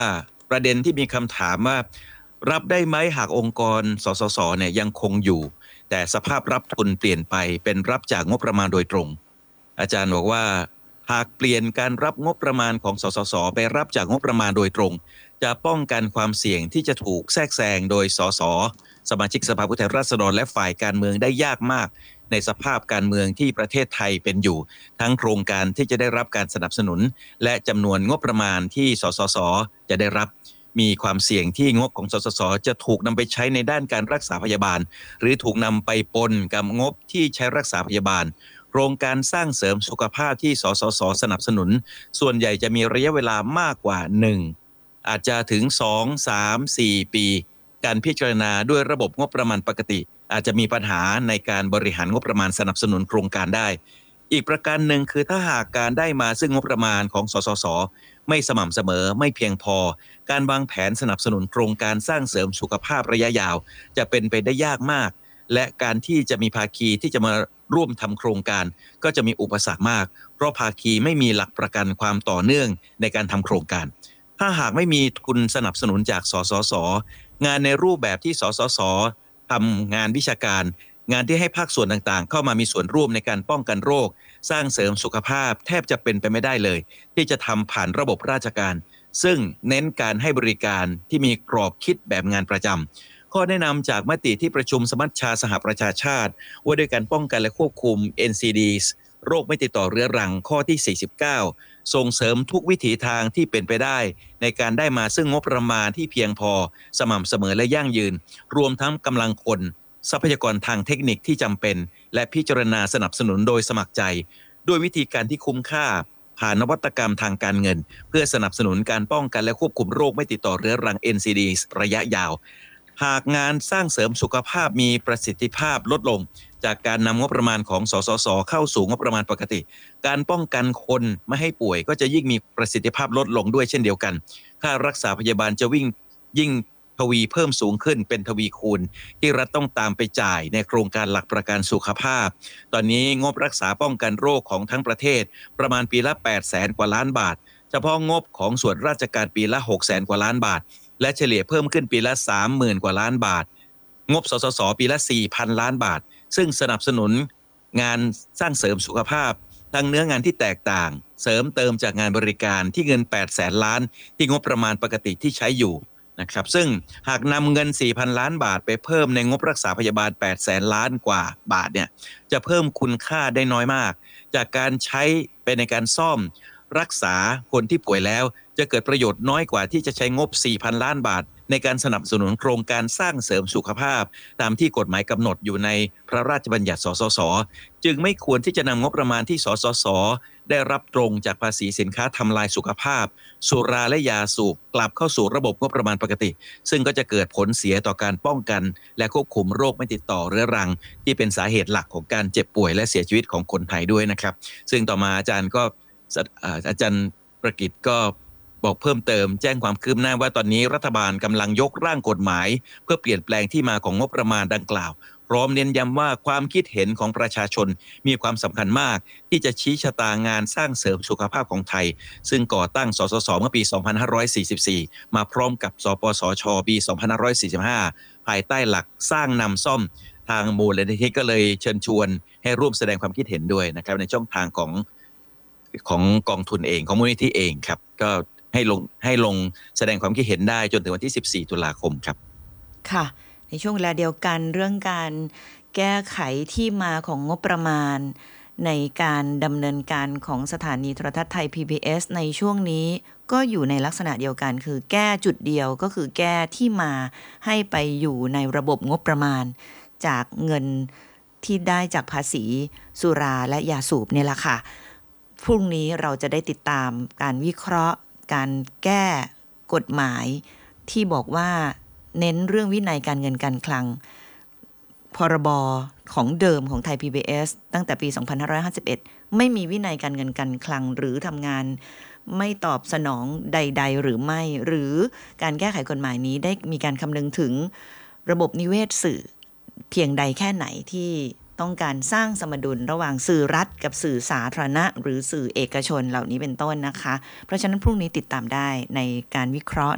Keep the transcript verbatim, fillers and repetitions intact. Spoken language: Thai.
ประเด็นที่มีคำถามว่ารับได้ไหมหากองค์กรสสสเนี่ยยังคงอยู่แต่สภาพรับทุนเปลี่ยนไปเป็นรับจากงบประมาณโดยตรงอาจารย์บอกว่าหากเปลี่ยนการรับงบประมาณของสสสไปรับจากงบประมาณโดยตรงจะป้องกันความเสี่ยงที่จะถูกแทรกแซงโดยสสสมาชิกสภาผู้แทนราษฎรและฝ่ายการเมืองได้ยากมากในสภาพการเมืองที่ประเทศไทยเป็นอยู่ทั้งโครงการที่จะได้รับการสนับสนุนและจำนวนงบประมาณที่สสสจะได้รับมีความเสี่ยงที่งบของสสสจะถูกนำไปใช้ในด้านการรักษาพยาบาลหรือถูกนำไปปนกับงบที่ใช้รักษาพยาบาลโครงการสร้างเสริมสุขภาพที่สสสสนับสนุนส่วนใหญ่จะมีระยะเวลามากกว่าหนึ่งอาจจะถึงสอง สาม สี่ปีการพิจารณาด้วยระบบงบประมาณปกติอาจจะมีปัญหาในการบริหารงบประมาณสนับสนุนโครงการได้อีกประการหนึ่งคือถ้าหากการได้มาซึ่งงบประมาณของสสสไม่สม่ำเสมอไม่เพียงพอการวางแผนสนับสนุนโครงการสร้างเสริมสุขภาพระยะยาวจะเป็นไปได้ยากมากและการที่จะมีภาคีที่จะมาร่วมทำโครงการก็จะมีอุปสรรคมากเพราะภาคีไม่มีหลักประกันความต่อเนื่องในการทำโครงการถ้าหากไม่มีทุนสนับสนุนจากสสสงานในรูปแบบที่สสสทำงานวิชาการงานที่ให้ภาคส่วนต่างๆเข้ามามีส่วนร่วมในการป้องกันโรคสร้างเสริมสุขภาพแทบจะเป็นไปไม่ได้เลยที่จะทำผ่านระบบราชการซึ่งเน้นการให้บริการที่มีกรอบคิดแบบงานประจำข้อแนะนำจากมติที่ประชุมสมัชชาสหประชาชาติว่าด้วยการป้องกันและควบคุม เอ็น ซี ดี โรคไม่ติดต่อเรื้อรังข้อที่สี่สิบเก้าส่งเสริมทุกวิถีทางที่เป็นไปได้ในการได้มาซึ่งงบประมาณที่เพียงพอสม่ำเสมอและยั่งยืนรวมทั้งกำลังคนทรัพยากรทางเทคนิคที่จำเป็นและพิจารณาสนับสนุนโดยสมัครใจด้วยวิธีการที่คุ้มค่าผ่านนวัตกรรมทางการเงินเพื่อสนับสนุนการป้องกันและควบคุมโรคไม่ติดต่อเรื้อรัง เอ็น ซี ดี ระยะยาวหากงานสร้างเสริมสุขภาพมีประสิทธิภาพลดลงจากการนำงบประมาณของสสสเข้าสู่งบประมาณปกติการป้องกันคนไม่ให้ป่วยก็จะยิ่งมีประสิทธิภาพลดลงด้วยเช่นเดียวกันค่ารักษาพยาบาลจะวิ่งยิ่งทวีเพิ่มสูงขึ้นเป็นทวีคูณที่รัฐต้องตามไปจ่ายในโครงการหลักประกันสุขภาพตอนนี้งบรักษาป้องกันโรคของทั้งประเทศประมาณปีละแปดแสนกว่าล้านบาทเฉพาะงบของส่วนราชการปีละหกแสนกว่าล้านบาทและเฉลี่ยเพิ่มขึ้นปีละ สามหมื่น กว่าล้านบาทงบสสสปีละ สี่พัน ล้านบาทซึ่งสนับสนุนงานสร้างเสริมสุขภาพทั้งเนื้องานที่แตกต่างเสริมเติมจากงานบริการที่เงินแปดแสนล้านที่งบประมาณปกติที่ใช้อยู่นะครับซึ่งหากนำเงิน สี่พัน ล้านบาทไปเพิ่มในงบรักษาพยาบาลแปดแสนล้านกว่าบาทเนี่ยจะเพิ่มคุณค่าได้น้อยมากจากการใช้ไปในการซ่อมรักษาคนที่ป่วยแล้วจะเกิดประโยชน์น้อยกว่าที่จะใช้งบ สี่พัน ล้านบาทในการสนับสนุนโครงการสร้างเสริมสุขภาพตามที่กฎหมายกำหนดอยู่ในพระราชบัญญัติสสสจึงไม่ควรที่จะนำงบประมาณที่สสสได้รับตรงจากภาษีสินค้าทำลายสุขภาพสุราและยาสูบกลับเข้าสู่ระบบงบประมาณปกติซึ่งก็จะเกิดผลเสียต่อการป้องกันและควบคุมโรคไม่ติดต่อเรื้อรังที่เป็นสาเหตุหลักของการเจ็บป่วยและเสียชีวิตของคนไทยด้วยนะครับซึ่งต่อมาอาจารย์ก็อาจารย์ประกิตก็บอกเพิ่มเติมแจ้งความคืบหน้าว่าตอนนี้รัฐบาลกำลังยกร่างกฎหมายเพื่อเปลี่ยนแปลงที่มาของงบประมาณดังกล่าวพร้อมเน้นย้ำว่าความคิดเห็นของประชาชนมีความสำคัญมากที่จะชี้ชะตางานสร้างเสริมสุขภาพของไทยซึ่งก่อตั้งสสสเมื่อปี สองพันห้าร้อยสี่สิบสี่ มาพร้อมกับสปสชปี สองพันห้าร้อยสี่สิบห้า ภายใต้หลักสร้างนำซ่อมทางมูลนิธิก็เลยเชิญชวนให้ร่วมแสดงความคิดเห็นด้วยนะครับในช่องทางของของกองทุนเองของมูลนิธิเองครับก็ให้ลงให้ลงแสดงความคิดเห็นได้จนถึงวันที่สิบสี่ตุลาคมครับค่ะในช่วงเวลาเดียวกันเรื่องการแก้ไขที่มาของงบประมาณในการดำเนินการของสถานีโทรทัศน์ไทย พี บี เอส ในช่วงนี้ก็อยู่ในลักษณะเดียวกันคือแก้จุดเดียวก็คือแก้ที่มาให้ไปอยู่ในระบบงบประมาณจากเงินที่ได้จากภาษีสุราและยาสูบเนี่ยแหละค่ะพรุ่งนี้เราจะได้ติดตามการวิเคราะห์การแก้กฎหมายที่บอกว่าเน้นเรื่องวินัยการเงินการคลังพรบของเดิมของไทย พี บี เอส ตั้งแต่ปี สองพันห้าร้อยห้าสิบเอ็ด ไม่มีวินัยการเงินการคลังหรือทำงานไม่ตอบสนองใดๆหรือไม่หรือการแก้ไขกฎหมายนี้ได้มีการคำนึงถึงระบบนิเวศสื่อเพียงใดแค่ไหนที่ต้องการสร้างสมดุลระหว่างสื่อรัฐกับสื่อสาธารณะหรือสื่อเอกชนเหล่านี้เป็นต้นนะคะเพราะฉะนั้นพรุ่งนี้ติดตามได้ในการวิเคราะห์